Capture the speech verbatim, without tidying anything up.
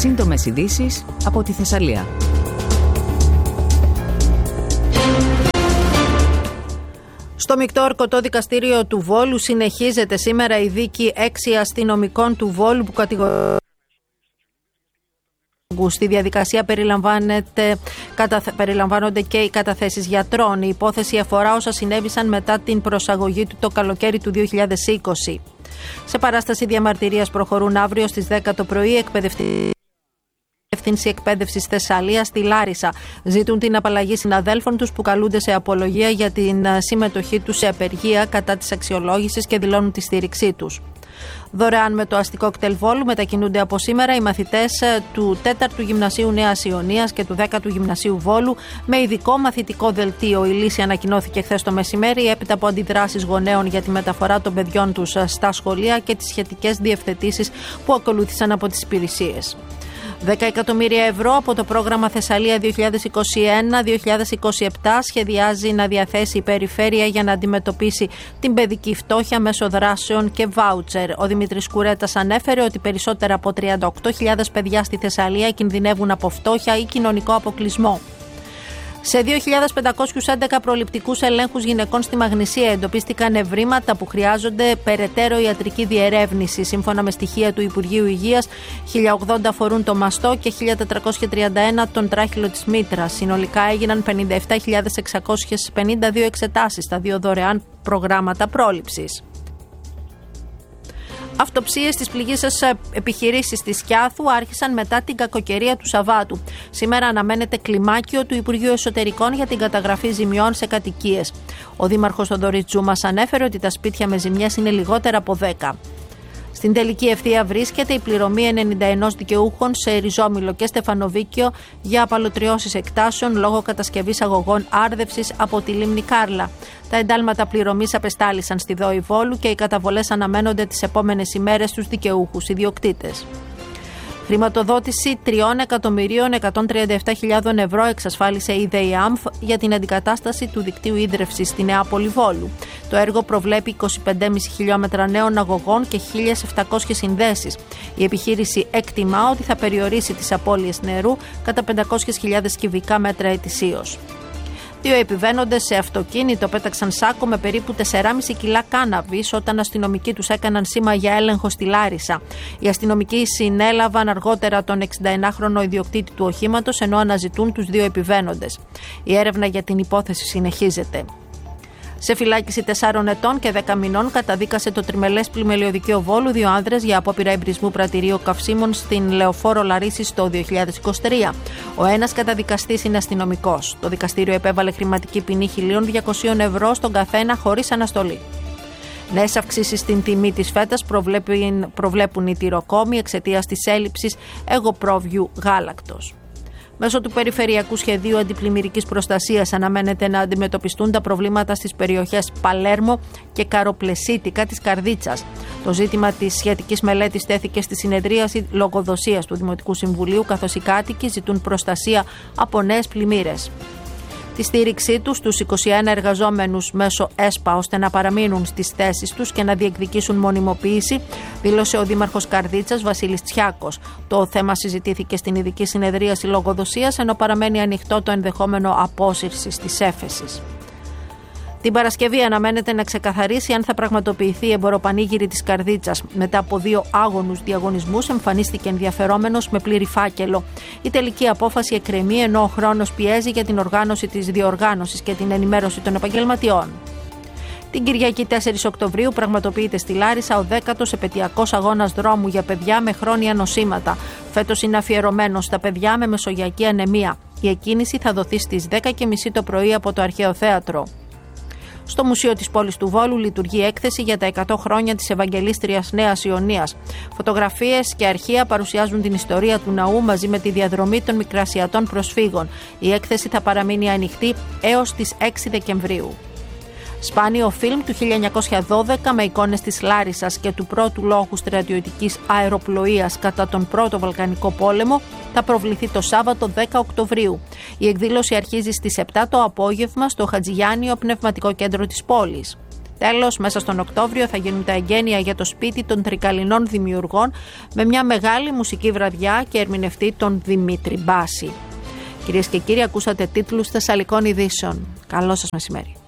Σύντομες ειδήσεις από τη Θεσσαλία. Στο Μεικτό Ορκωτό Δικαστήριο του Βόλου συνεχίζεται σήμερα η δίκη έξι αστυνομικών του Βόλου που κατηγορούνται. Στη διαδικασία περιλαμβάνονται και οι καταθέσεις γιατρών. Η υπόθεση αφορά όσα συνέβησαν μετά την προσαγωγή του το καλοκαίρι του δύο χιλιάδες είκοσι. Σε παράσταση διαμαρτυρίας προχωρούν αύριο στις δέκα το πρωί εκπαιδευτικοί. Διευθύνση Εκπαίδευσης Θεσσαλίας στη Λάρισα ζητούν την απαλλαγή συναδέλφων τους που καλούνται σε απολογία για την συμμετοχή τους σε απεργία κατά της αξιολόγησης και δηλώνουν τη στήριξή τους. Δωρεάν με το αστικό κτέλ Βόλου μετακινούνται από σήμερα οι μαθητές του τέταρτου Γυμνασίου Νέας Ιωνίας και του δέκατου Γυμνασίου Βόλου με ειδικό μαθητικό δελτίο. Η λύση ανακοινώθηκε χθες το μεσημέρι έπειτα από αντιδράσεις γονέων για τη μεταφορά των παιδιών τους στα σχολεία και τις σχετικές διευθετήσεις που ακολούθησαν από τις υπηρεσίες. δέκα εκατομμύρια ευρώ από το πρόγραμμα Θεσσαλία δύο χιλιάδες είκοσι ένα δύο χιλιάδες είκοσι επτά σχεδιάζει να διαθέσει η περιφέρεια για να αντιμετωπίσει την παιδική φτώχεια μέσω δράσεων και βάουτσερ. Ο Δημήτρης Κουρέτας ανέφερε ότι περισσότερα από τριάντα οκτώ χιλιάδες παιδιά στη Θεσσαλία κινδυνεύουν από φτώχεια ή κοινωνικό αποκλεισμό. Σε δύο χιλιάδες πεντακόσιους έντεκα προληπτικούς ελέγχους γυναικών στη Μαγνησία εντοπίστηκαν ευρήματα που χρειάζονται περαιτέρω ιατρική διερεύνηση. Σύμφωνα με στοιχεία του Υπουργείου Υγείας, χίλια ογδόντα αφορούν το μαστό και χίλια τετρακόσια τριάντα ένα τον τράχυλο της μήτρας. Συνολικά έγιναν πενήντα επτά χιλιάδες εξακόσιες πενήντα δύο εξετάσεις στα δύο δωρεάν προγράμματα πρόληψης. Αυτοψίες στις πληγείσες επιχειρήσεις της Σκιάθου άρχισαν μετά την κακοκαιρία του Σαββάτου. Σήμερα αναμένεται κλιμάκιο του Υπουργείου Εσωτερικών για την καταγραφή ζημιών σε κατοικίες. Ο Δήμαρχος Θοδωρής Τζούμας ανέφερε ότι τα σπίτια με ζημιές είναι λιγότερα από δέκα. Στην τελική ευθεία βρίσκεται η πληρωμή ενενήντα ένα δικαιούχων σε Ριζόμυλο και Στεφανοβίκιο για απαλωτριώσεις εκτάσεων λόγω κατασκευής αγωγών άρδευσης από τη λίμνη Κάρλα. Τα εντάλματα πληρωμής απεστάλησαν στη ΔΟΗ Βόλου και οι καταβολές αναμένονται τις επόμενες ημέρες στους δικαιούχους ιδιοκτήτες. Χρηματοδότηση τριών εκατομμυρίων εκατόν τριάντα επτά χιλιάδων ευρώ εξασφάλισε η ΔΕΙΑΜΦ για την αντικατάσταση του δικτύου ίδρευσης στη Νεάπολη Βόλου. Το έργο προβλέπει είκοσι πέντε κόμμα πέντε χιλιόμετρα νέων αγωγών και χίλιες επτακόσιες συνδέσεις. Η επιχείρηση εκτιμά ότι θα περιορίσει τις απώλειες νερού κατά πεντακόσιες χιλιάδες κυβικά μέτρα ετησίως. Δύο επιβαίνοντες σε αυτοκίνητο πέταξαν σάκο με περίπου τέσσερα κόμμα πέντε κιλά κάναβης όταν αστυνομικοί τους έκαναν σήμα για έλεγχο στη Λάρισα. Οι αστυνομικοί συνέλαβαν αργότερα τον εξηνταενάχρονο ιδιοκτήτη του οχήματος ενώ αναζητούν τους δύο επιβαίνοντες. Η έρευνα για την υπόθεση συνεχίζεται. Σε φυλάκιση τεσσάρων ετών και δέκα μηνών καταδίκασε το τριμελές πλημελιωδικείο Βόλου δύο άνδρες για απόπειρα εμπρισμού πρατηρίου καυσίμων στην Λεωφόρο Λαρίσης το δύο χιλιάδες είκοσι τρία. Ο ένας καταδικαστής είναι αστυνομικός. Το δικαστήριο επέβαλε χρηματική ποινή χίλια διακόσια ευρώ στον καθένα χωρίς αναστολή. Νέες αυξήσεις στην τιμή της φέτας προβλέπουν, προβλέπουν οι τυροκόμοι εξαιτίας της έλλειψης εγωπρόβιου γάλακτος. Μέσω του Περιφερειακού Σχεδίου Αντιπλημμυρικής Προστασίας αναμένεται να αντιμετωπιστούν τα προβλήματα στις περιοχές Παλέρμο και Καροπλεσίτικα της Καρδίτσας. Το ζήτημα της σχετικής μελέτης τέθηκε στη συνεδρίαση λογοδοσίας του Δημοτικού Συμβουλίου, καθώς οι κάτοικοι ζητούν προστασία από νέες πλημμύρες. Τη στήριξή τους στους είκοσι ένα εργαζόμενους μέσω ΕΣΠΑ ώστε να παραμείνουν στις θέσεις τους και να διεκδικήσουν μονιμοποίηση, δήλωσε ο Δήμαρχος Καρδίτσας Βασίλης Τσιάκος. Το θέμα συζητήθηκε στην ειδική συνεδρίαση λογοδοσίας, ενώ παραμένει ανοιχτό το ενδεχόμενο απόσυρσης της έφεσης. Την Παρασκευή αναμένεται να ξεκαθαρίσει αν θα πραγματοποιηθεί η εμποροπανήγυρη της Καρδίτσας. Μετά από δύο άγωνους διαγωνισμούς εμφανίστηκε ενδιαφερόμενος με πλήρη φάκελο. Η τελική απόφαση εκκρεμεί ενώ ο χρόνος πιέζει για την οργάνωση της διοργάνωσης και την ενημέρωση των επαγγελματιών. Την Κυριακή τέσσερις Οκτωβρίου πραγματοποιείται στη Λάρισα ο δέκατος επαιτειακός αγώνας δρόμου για παιδιά με χρόνια νοσήματα. Φέτος είναι αφιερωμένος στα παιδιά με μεσογειακή ανεμία. Η εκκίνηση θα δοθεί στις δέκα και μισή το πρωί από το Αρχαίο Θέατρο. Στο Μουσείο της Πόλης του Βόλου λειτουργεί έκθεση για τα εκατό χρόνια της Ευαγγελίστριας Νέας Ιωνίας. Φωτογραφίες και αρχεία παρουσιάζουν την ιστορία του ναού μαζί με τη διαδρομή των Μικρασιατών προσφύγων. Η έκθεση θα παραμείνει ανοιχτή έως τις έξι Δεκεμβρίου. Σπάνιο φιλμ του χίλια εννιακόσια δώδεκα με εικόνες της Λάρισσας και του πρώτου λόγου στρατιωτικής αεροπλοείας κατά τον Πρώτο Βαλκανικό Πόλεμο θα προβληθεί το Σάββατο δέκα Οκτωβρίου. Η εκδήλωση αρχίζει στις επτά το απόγευμα στο Χατζηγιάννιο Πνευματικό Κέντρο της πόλης. Τέλος, μέσα στον Οκτώβριο θα γίνουν τα εγγένεια για το σπίτι των Τρικαλινών δημιουργών με μια μεγάλη μουσική βραδιά και ερμηνευτή τον Δημήτρη Μπάση. Κυρίες και κύριοι, ακούσατε τίτλους Θεσσαλικών Ειδήσεων. Καλό σας μεσημέρι.